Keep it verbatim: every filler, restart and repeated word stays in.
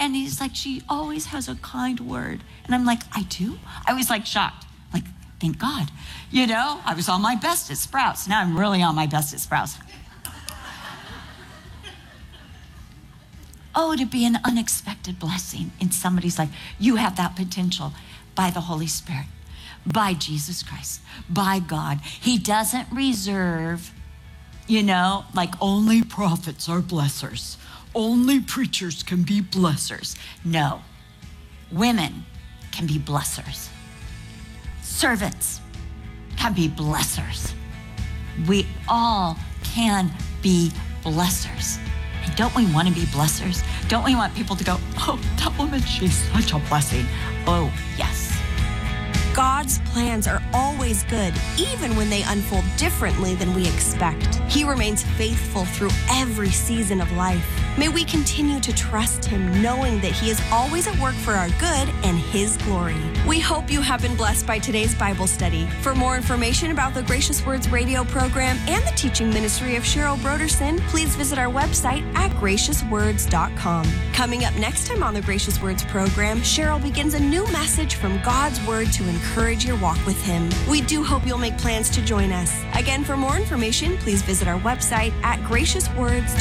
And he's like, she always has a kind word. And I'm like, I do? I was like shocked. Like, thank God. You know, I was on my best at Sprouts. Now I'm really on my best at Sprouts. Oh, to be an unexpected blessing in somebody's life. You have that potential by the Holy Spirit, by Jesus Christ, by God. He doesn't reserve, you know, like only prophets are blessers. Only preachers can be blessers. No, women can be blessers. Servants can be blessers. We all can be blessers. And don't we want to be blessers? Don't we want people to go, oh, that woman, she's such a blessing. Oh, yes. God's plans are always good, even when they unfold differently than we expect. He remains faithful through every season of life. May we continue to trust him, knowing that he is always at work for our good and his glory. We hope you have been blessed by today's Bible study. For more information about the Gracious Words radio program and the teaching ministry of Cheryl Broderson, please visit our website at gracious words dot com. Coming up next time on the Gracious Words program, Cheryl begins a new message from God's Word to encourage your walk with him. We do hope you'll make plans to join us. Again, for more information, please visit our website at gracious words dot com.